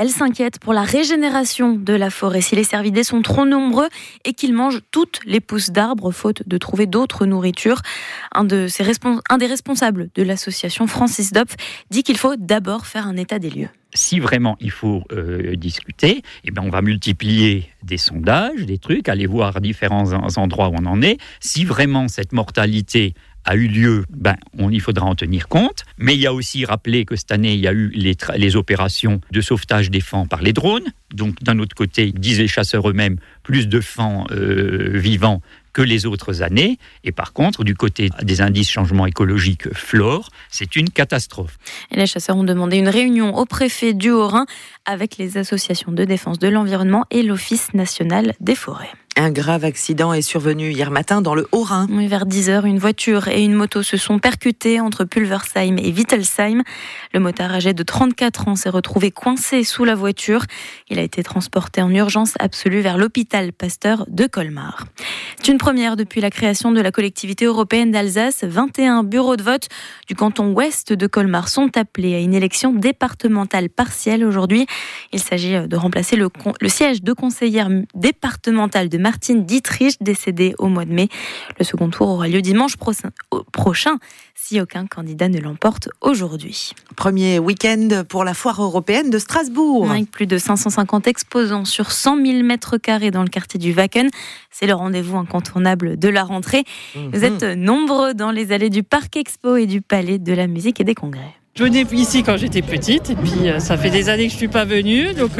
elle s'inquiète pour la régénération de la forêt si les cervidés sont trop nombreux et qu'ils mangent toutes les pousses d'arbres faute de trouver d'autres nourritures. Un des responsables de l'association, Francis Dopf, dit qu'il faut d'abord faire un état des lieux. Si vraiment il faut discuter, on va multiplier des sondages, des trucs, aller voir différents endroits où on en est. Si vraiment cette mortalité a eu lieu, il faudra en tenir compte. Mais il y a aussi rappelé que cette année, il y a eu les opérations de sauvetage des faons par les drones. Donc d'un autre côté, disent les chasseurs eux-mêmes, plus de faons vivants que les autres années. Et par contre, du côté des indices changement écologique flore, c'est une catastrophe. Et les chasseurs ont demandé une réunion au préfet du Haut-Rhin avec les associations de défense de l'environnement et l'Office national des forêts. Un grave accident est survenu hier matin dans le Haut-Rhin. Oui, vers 10h, une voiture et une moto se sont percutées entre Pulversheim et Wittelsheim. Le motard âgé de 34 ans s'est retrouvé coincé sous la voiture. Il a été transporté en urgence absolue vers l'hôpital Pasteur de Colmar. C'est une première depuis la création de la collectivité européenne d'Alsace. 21 bureaux de vote du canton ouest de Colmar sont appelés à une élection départementale partielle aujourd'hui. Il s'agit de remplacer le siège de conseillère départementale de Martine Dietrich, décédée au mois de mai. Le second tour aura lieu dimanche prochain, si aucun candidat ne l'emporte aujourd'hui. Premier week-end pour la foire européenne de Strasbourg. Avec plus de 550 exposants sur 100 000 mètres carrés dans le quartier du Wacken. C'est le rendez-vous incontournable de la rentrée. Vous êtes nombreux dans les allées du Parc Expo et du Palais de la Musique et des Congrès. Je venais ici quand j'étais petite et puis ça fait des années que je ne suis pas venue, donc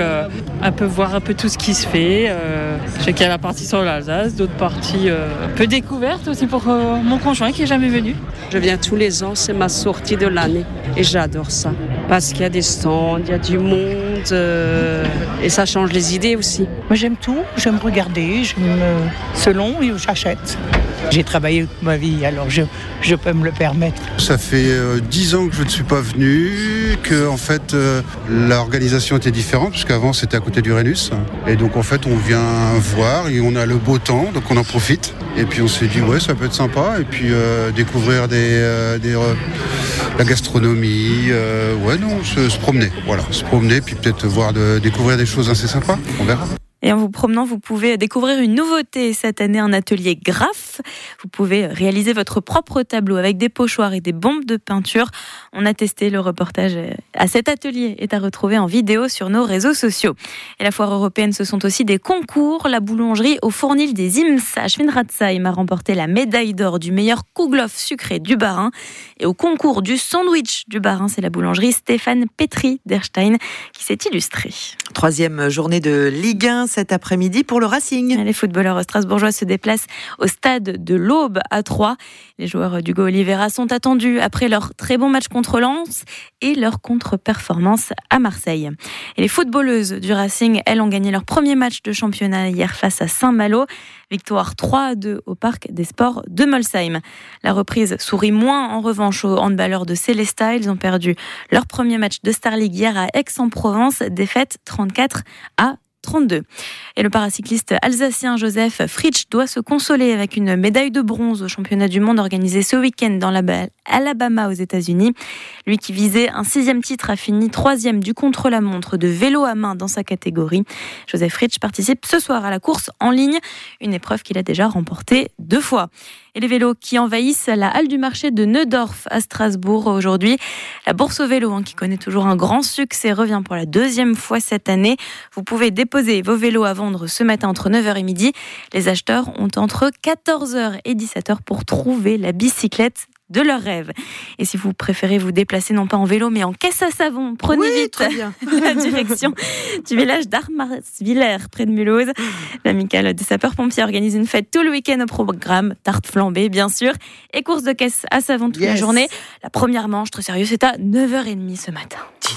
voir un peu tout ce qui se fait. Je sais qu'il y a la partie sur l'Alsace, d'autres parties un peu découvertes aussi pour mon conjoint qui n'est jamais venu. Je viens tous les ans, c'est ma sortie de l'année et j'adore ça parce qu'il y a des stands, il y a du monde et ça change les idées aussi. Moi j'aime tout, j'aime regarder, selon où j'achète. J'ai travaillé toute ma vie, alors je peux me le permettre. Ça fait 10 ans que je ne suis pas venu, que en fait l'organisation était différente, parce qu'avant c'était à côté d'Uranus. Et donc en fait on vient voir et on a le beau temps, donc on en profite. Et puis on s'est dit ça peut être sympa. Et puis découvrir la gastronomie, se promener. Voilà, se promener, puis peut-être découvrir des choses assez sympas, on verra. Et en vous promenant, vous pouvez découvrir une nouveauté cette année, un atelier graphe. Vous pouvez réaliser votre propre tableau avec des pochoirs et des bombes de peinture. On a testé, le reportage à cet atelier est à retrouver en vidéo sur nos réseaux sociaux. Et la foire européenne, ce sont aussi des concours. La boulangerie au Fournil des Ims à Schwinratzheim a remporté la médaille d'or du meilleur kouglof sucré du Bas-Rhin. Et au concours du sandwich du Bas-Rhin, c'est la boulangerie Stéphane Petri d'Erstein qui s'est illustrée. 3e journée de Ligue 1 cet après-midi pour le Racing. Les footballeurs strasbourgeois se déplacent au stade de l'Aube à Troyes. Les joueurs d'Hugo Oliveira sont attendus après leur très bon match contre Lens et leur contre-performance à Marseille. Et les footballeuses du Racing, elles, ont gagné leur premier match de championnat hier face à Saint-Malo. Victoire 3-2 au Parc des Sports de Molsheim. La reprise sourit moins en revanche aux handballeurs de Célestat. Ils ont perdu leur premier match de Star League hier à Aix-en-Provence. Défaite 34-32. Et le paracycliste alsacien Joseph Fritsch doit se consoler avec une médaille de bronze au championnat du monde organisé ce week-end dans l'Alabama aux États-Unis. Lui qui visait un 6e titre a fini 3e du contre-la-montre de vélo à main dans sa catégorie. Joseph Fritsch participe ce soir à la course en ligne, une épreuve qu'il a déjà remportée 2 fois. Et les vélos qui envahissent la halle du marché de Neudorf à Strasbourg aujourd'hui. La bourse au vélo, qui connaît toujours un grand succès, revient pour la 2e fois cette année. Vous pouvez déposer vos vélos à vendre ce matin entre 9h et midi. Les acheteurs ont entre 14h et 17h pour trouver la bicyclette de leur rêve. Et si vous préférez vous déplacer non pas en vélo mais en caisse à savon, prenez vite la direction du village d'Armarsviller près de Mulhouse. L'amicale des sapeurs-pompiers organise une fête tout le week-end au programme, tarte flambée bien sûr et course de caisse à savon toute la journée. La première manche, très sérieux, c'est à 9h30 ce matin.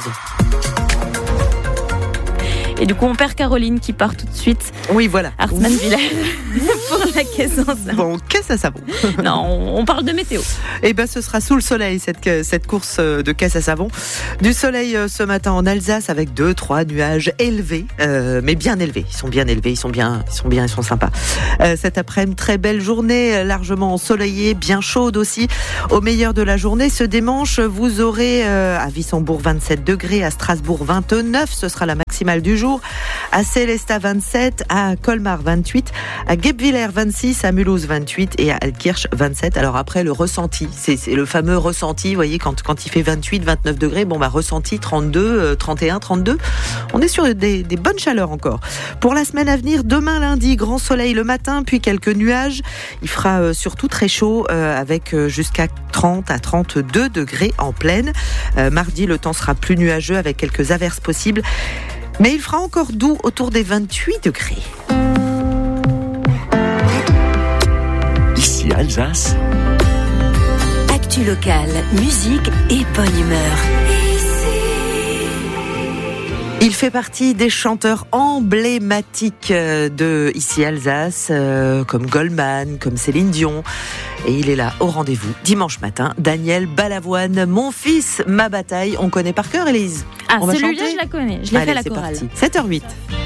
Et du coup, on perd Caroline qui part tout de suite. Oui, voilà. Armarsviller pour la caisse à savon. Bon, caisse à savon. Non, on parle de météo. Eh bien, ce sera sous le soleil, cette course de caisse à savon. Du soleil ce matin en Alsace avec 2-3 nuages élevés, mais bien élevés. Ils sont bien élevés, ils sont sympas. Cet après-midi, très belle journée, largement ensoleillée, bien chaude aussi. Au meilleur de la journée, ce dimanche, vous aurez à Wissembourg 27 degrés, à Strasbourg 29. Ce sera la maximum maximale du jour. À Sélestat 27, à Colmar 28, à Guebwiller 26, à Mulhouse 28 et à Altkirch 27. Alors après, le ressenti, c'est le fameux ressenti, vous voyez, quand il fait 28, 29 degrés, ressenti 32, 31, 32. On est sur des bonnes chaleurs encore. Pour la semaine à venir, demain lundi, grand soleil le matin, puis quelques nuages. Il fera surtout très chaud avec jusqu'à 30 à 32 degrés en plaine. Mardi, le temps sera plus nuageux avec quelques averses possibles. Mais il fera encore doux autour des 28 degrés. Ici Alsace. Actu locale, musique et bonne humeur. Il fait partie des chanteurs emblématiques de Ici Alsace, comme Goldman, comme Céline Dion. Et il est là au rendez-vous dimanche matin. Daniel Balavoine, Mon fils, ma bataille. On connaît par cœur, Élise? Celui-là, je la connais. Je l'ai fait à la chorale. C'est parti. 7h08.